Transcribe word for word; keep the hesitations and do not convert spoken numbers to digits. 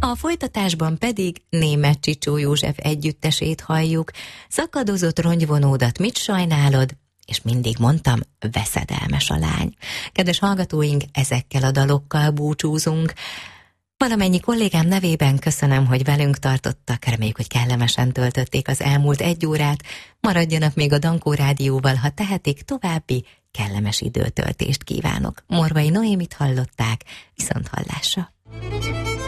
A folytatásban pedig német Csicsó József együttesét halljuk. Szakadozott rongyvonódat mit sajnálod? És mindig mondtam, veszedelmes a lány. Kedves hallgatóink, ezekkel a dalokkal búcsúzunk. Valamennyi kollégám nevében köszönöm, hogy velünk tartottak, reméljük, hogy kellemesen töltötték az elmúlt egy órát. Maradjanak még a Dankó Rádióval, ha tehetik, további kellemes időtöltést kívánok. Morvai Noémit hallották, viszont hallásra.